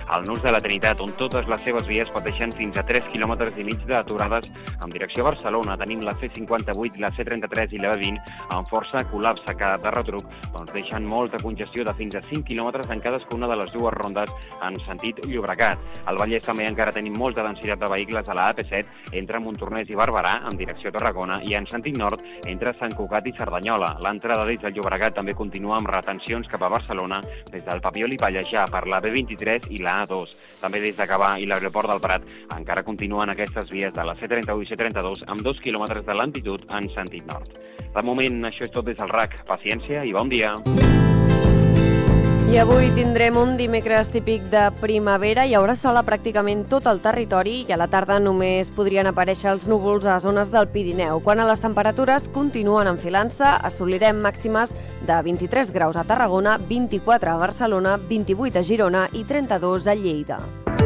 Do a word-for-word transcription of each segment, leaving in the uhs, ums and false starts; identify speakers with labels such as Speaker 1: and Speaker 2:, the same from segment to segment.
Speaker 1: al Nus de la Trinitat, on totes les seves vies pateixen fins a tres quilòmetres i mig d'aturades en direcció a Barcelona. Tenim la C cinquanta-vuit, la C trenta-tres i la B vint amb força col·lapse, que de retruc doncs, deixen molta congestió de fins a cinc quilòmetres en cadascuna de les dues rondes en sentit Llobregat. Al Vallès també encara tenim molta densitat de vehicles a la A P set entre Montornès i Barberà en direcció a Tarragona i en sentit nord entre Sant Cugat i Cerdanyola. L'entrada des del Llobregat també continua amb retencions cap a Barcelona des del Papiol i Pallejà per la B vint-i-tres i la A dos. També des de Gavà i l'aeroport del Prat encara continuen aquestes vies de la C trenta-u i C trenta-dos amb dos quilòmetres de lentitud en sentit nord. De moment, això és tot des del R A C. Paciència i bon dia.
Speaker 2: I avui tindrem un dimecres típic de primavera. Hi haurà sol a pràcticament tot el territori i a la tarda només podrien aparèixer els núvols a zones del Pirineu. Quan a les temperatures continuen enfilant-se, assolirem màximes de vint-i-tres graus a Tarragona, vint-i-quatre a Barcelona, vint-i-vuit a Girona i trenta-dos a Lleida.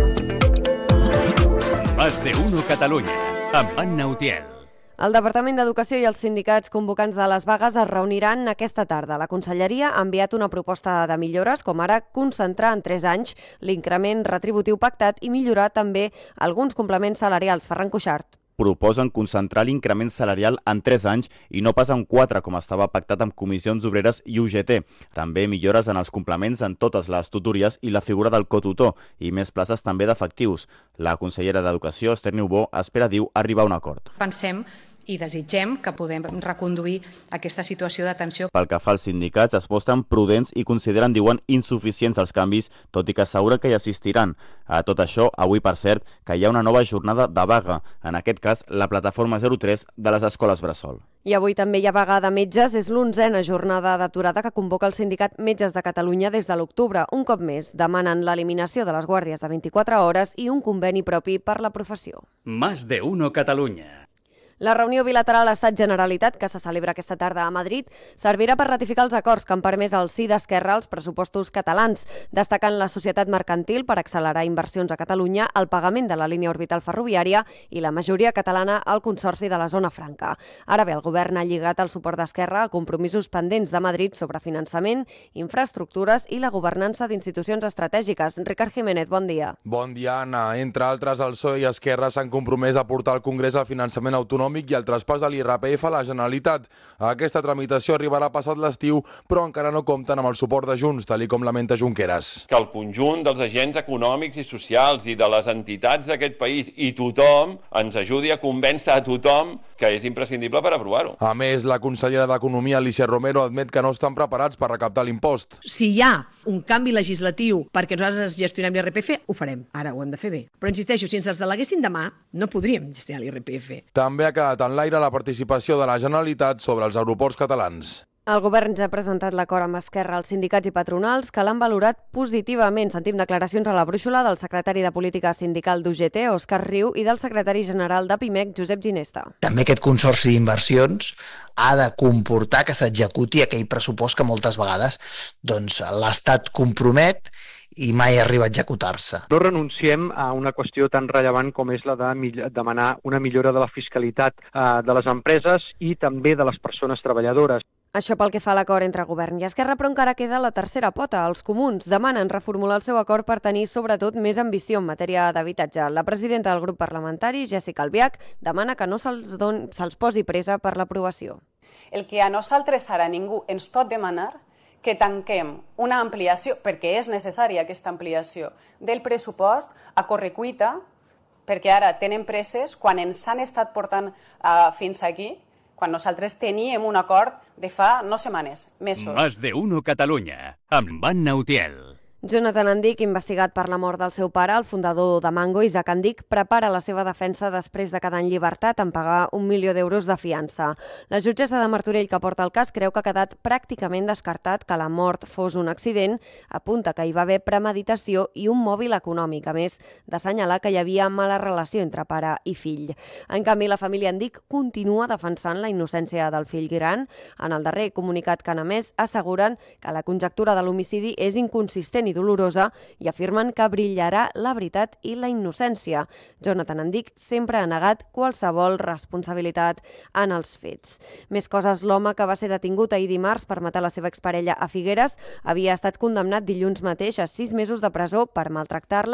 Speaker 3: Más de uno Catalunya, amb Anna Utiel.
Speaker 2: El Departament d'Educació i els sindicats convocants de les vagues es reuniran aquesta tarda. La Conselleria ha enviat una proposta de millores, com ara concentrar en tres anys l'increment retributiu pactat i millorar també alguns complements salarials. Ferran Cuixart.
Speaker 4: Proposen concentrar l'increment salarial en tres anys i no pas en quatre, com estava pactat amb comissions obreres i U G T. També millores en els complements en totes les tutories i la figura del cotutor i més places també d'efectius. La consellera d'Educació, Esther Niubó, espera, diu, arribar a un acord.
Speaker 5: Pensem i desitgem que podem reconduir aquesta situació de tensió.
Speaker 4: Pel que fa als sindicats, es mostren prudents i consideren, diuen, insuficients els canvis, tot i que asseguren que hi assistiran. A tot això, avui, per cert, que hi ha una nova jornada de vaga, en aquest cas, la plataforma zero tres de les escoles bressol.
Speaker 2: I avui també hi ha vaga de metges. És l'onzena jornada d'aturada que convoca el sindicat Metges de Catalunya des de l'octubre. Un cop més, demanen l'eliminació de les guàrdies de vint-i-quatre hores i un conveni propi per la professió.
Speaker 3: Más de uno Catalunya.
Speaker 2: La reunió bilateral Estat-Generalitat, que se celebra aquesta tarda a Madrid, servirà per ratificar els acords que han permès el sí d'Esquerra als pressupostos catalans, destacant la societat mercantil per accelerar inversions a Catalunya, el pagament de la línia orbital ferroviària i la majoria catalana al Consorci de la Zona Franca. Ara bé, el govern ha lligat el suport d'Esquerra a compromisos pendents de Madrid sobre finançament, infraestructures i la governança d'institucions estratègiques. Ricard Jiménez, bon dia.
Speaker 6: Bon dia, Anna. Entre altres, el P S O E i Esquerra s'han compromès a portar al Congrés el finançament autonòmic i el traspàs de l'I R P F a la Generalitat. Aquesta tramitació arribarà passat l'estiu, però encara no compten amb el suport de Junts, tal com lamenta Junqueras.
Speaker 7: Que el conjunt dels agents econòmics i socials i de les entitats d'aquest país i tothom ens ajudi a convèncer a tothom que és imprescindible per aprovar-ho.
Speaker 6: A més, la consellera d'Economia, Alicia Romero, admet que no estan preparats per recaptar l'impost.
Speaker 8: Si hi ha un canvi legislatiu perquè nosaltres gestionem l'I R P F, ho farem. Ara ho hem de fer bé. Però insisteixo, si ens els deleguessin demà, no podríem gestionar l'I R P F.
Speaker 6: També ha quedat en l'aire la participació de la Generalitat sobre els aeroports catalans.
Speaker 2: El govern ja ha presentat l'acord amb Esquerra als sindicats i patronals, que l'han valorat positivament. Sentim declaracions a la brúixola del secretari de Política Sindical d'U G T, Òscar Riu, i del secretari general de Pimec, Josep Ginesta.
Speaker 9: També aquest consorci d'inversions ha de comportar que s'executi aquell pressupost que moltes vegades doncs, l'Estat compromet i mai arriba a executar-se.
Speaker 10: No renunciem a una qüestió tan rellevant com és la de demanar una millora de la fiscalitat de les empreses i també de les persones treballadores.
Speaker 2: Això pel que fa a l'acord entre govern i Esquerra, però encara queda la tercera pota. Els comuns demanen reformular el seu acord per tenir, sobretot, més ambició en matèria d'habitatge. La presidenta del grup parlamentari, Jéssica Albiach, demana que no se'ls don, se'ls posi pressa per l'aprovació.
Speaker 11: El que a nosaltres ara ningú ens pot demanar que tanquem una ampliació, perquè és necessària aquesta ampliació, del pressupost a correcuita, perquè ara tenen presses quan ens han estat portant uh, fins aquí, quan nosaltres teníem un acord de fa no setmanes, mesos.
Speaker 3: Más de uno Catalunya, amb Anna Utiel.
Speaker 2: Jonathan Andic, investigat per la mort del seu pare, el fundador de Mango, Isaac Andic, prepara la seva defensa després de quedar en llibertat en pagar un milió d'euros de fiança. La jutgessa de Martorell que porta el cas creu que ha quedat pràcticament descartat que la mort fos un accident, apunta que hi va haver premeditació i un mòbil econòmic, a més d'assenyalar que hi havia mala relació entre pare i fill. En canvi, la família Andic continua defensant la innocència del fill gran. En el darrer comunicat que han emès asseguren que la conjectura de l'homicidi és inconsistent i dolorosa i afirmen que brillarà la veritat i la innocència. Jonathan Andic sempre ha negat qualsevol responsabilitat en els fets. Més coses, l'home que va ser detingut ahir dimarts per matar la seva exparella a Figueres havia estat condemnat dilluns mateix a sis mesos de presó per maltractar-la